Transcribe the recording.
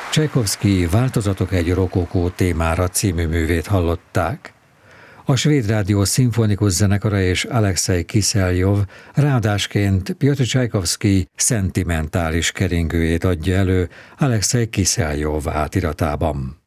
Csajkovszky Változatok egy rokokó témára című művét hallották. A Svéd Rádió szimfonikus zenekara és Alexei Kiselyov ráadásként Pjotr Csajkovszky szentimentális keringőjét adja elő Alexei Kiselyov átiratában.